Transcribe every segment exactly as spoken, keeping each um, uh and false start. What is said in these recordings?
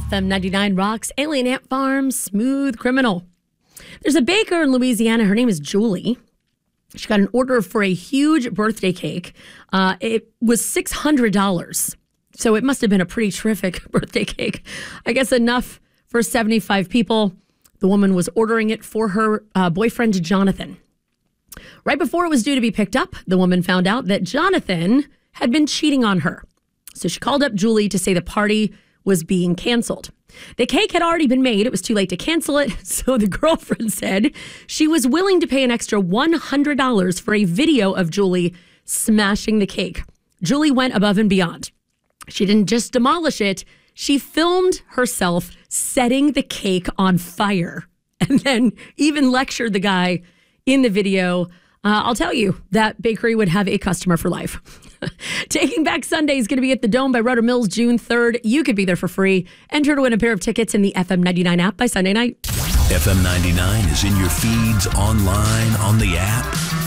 F M ninety-nine rocks, Alien Ant Farm, Smooth Criminal. There's a baker in Louisiana. Her name is Julie. She got an order for a huge birthday cake. Uh, it was six hundred dollars. So it must have been a pretty terrific birthday cake. I guess enough for seventy-five people. The woman was ordering it for her uh, boyfriend, Jonathan. Right before it was due to be picked up, the woman found out that Jonathan had been cheating on her. So she called up Julie to say the party was being canceled. The cake had already been made. It was too late to cancel it. So the girlfriend said she was willing to pay an extra one hundred dollars for a video of Julie smashing the cake. Julie went above and beyond. She didn't just demolish it. She filmed herself setting the cake on fire and then even lectured the guy in the video. Uh, I'll tell you, that bakery would have a customer for life. Taking Back Sunday is going to be at the Dome by Rudder Mills June third. You could be there for free. Enter to win a pair of tickets in the F M ninety-nine app by Sunday night. F M ninety-nine is in your feeds, online, on the app,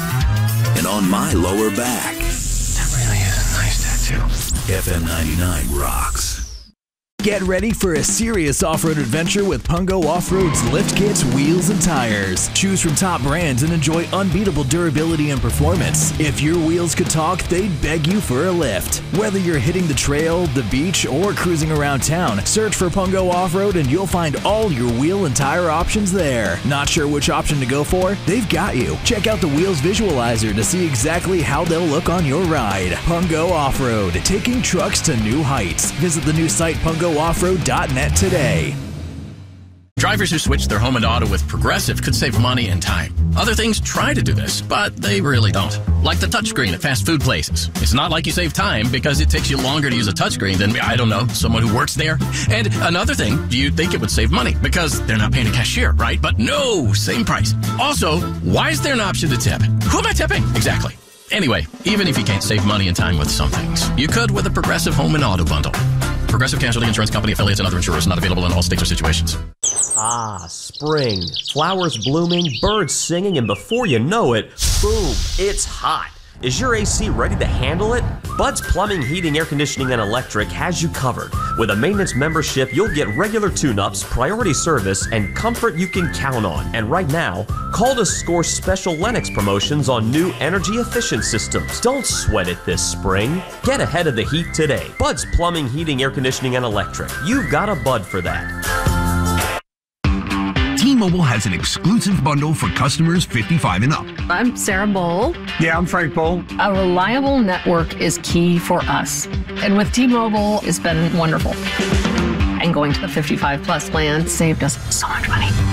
and on my lower back. That really is a nice tattoo. F M ninety-nine rocks. Get ready for a serious off-road adventure with Pungo Off-Road's lift kits, wheels, and tires. Choose from top brands and enjoy unbeatable durability and performance. If your wheels could talk, they'd beg you for a lift. Whether you're hitting the trail, the beach, or cruising around town, search for Pungo Off-Road and you'll find all your wheel and tire options there. Not sure which option to go for? They've got you. Check out the Wheels Visualizer to see exactly how they'll look on your ride. Pungo Off-Road, taking trucks to new heights. Visit the new site pungo off road dot net today. Drivers who switch their home and auto with Progressive could save money and time. Other things try to do this, but they really don't. Like the touchscreen at fast food places. It's not like you save time because it takes you longer to use a touchscreen than, I don't know, someone who works there. And another thing, you'd think it would save money because they're not paying a cashier, right? But no, same price. Also, why is there an option to tip? Who am I tipping? Exactly. Anyway, even if you can't save money and time with some things, you could with a Progressive home and auto bundle. Progressive Casualty Insurance Company, affiliates, and other insurers. Not available in all states or situations. Ah, spring. Flowers blooming, birds singing, and before you know it, boom, it's hot. Is your A C ready to handle it? Bud's Plumbing, Heating, Air Conditioning, and Electric has you covered. With a maintenance membership, you'll get regular tune-ups, priority service, and comfort you can count on. And right now, call to score special Lennox promotions on new energy-efficient systems. Don't sweat it this spring. Get ahead of the heat today. Bud's Plumbing, Heating, Air Conditioning, and Electric. You've got a Bud for that. T-Mobile has an exclusive bundle for customers fifty-five and up. I'm Sarah Bowl. Yeah, I'm Frank Bowl. A reliable network is key for us. And with T-Mobile, it's been wonderful. And going to the fifty-five plus plan saved us so much money.